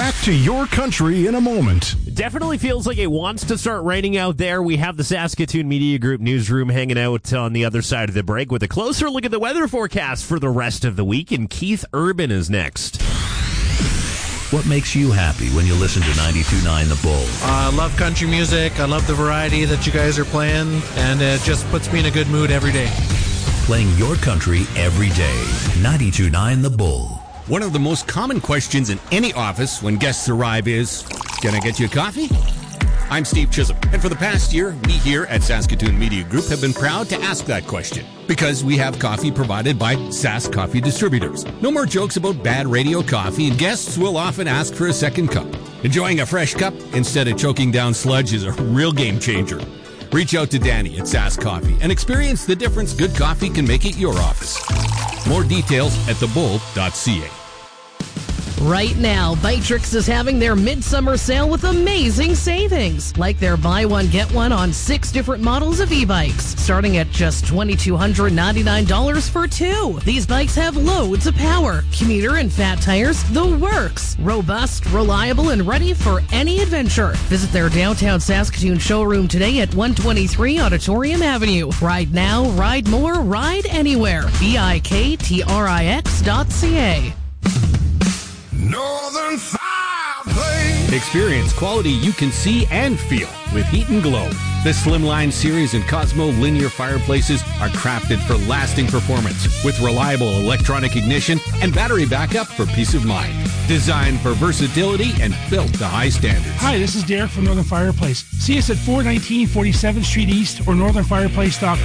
Back to your country in a moment. Definitely feels like it wants to start raining out there. We have the Saskatoon Media Group newsroom hanging out on the other side of the break with a closer look at the weather forecast for the rest of the week, and Keith Urban is next. What makes you happy when you listen to 92.9 The Bull? I love country music. I love the variety that you guys are playing, and it just puts me in a good mood every day. Playing your country every day. 92.9 The Bull. One of the most common questions in any office when guests arrive is, "Can I get you a coffee?" I'm Steve Chisholm, and for the past year, we here at Saskatoon Media Group have been proud to ask that question because we have coffee provided by Sask Coffee Distributors. No more jokes about bad radio coffee, and guests will often ask for a second cup. Enjoying a fresh cup instead of choking down sludge is a real game changer. Reach out to Danny at Sask Coffee and experience the difference good coffee can make at your office. More details at thebull.ca. Right now, Biketrix is having their midsummer sale with amazing savings, like their buy one, get one on 6 different models of e-bikes, starting at just $2,299 for 2. These bikes have loads of power, commuter and fat tires, the works. Robust, reliable, and ready for any adventure. Visit their downtown Saskatoon showroom today at 123 Auditorium Avenue. Ride now, ride more, ride anywhere. BIKTRIX.ca. Northern Fireplace. Experience quality you can see and feel with Heat and Glow. The Slimline Series and Cosmo linear fireplaces are crafted for lasting performance with reliable electronic ignition and battery backup for peace of mind. Designed for versatility and built to high standards. Hi, this is Derek from Northern Fireplace. See us at 419 47th Street East or northernfireplace.com.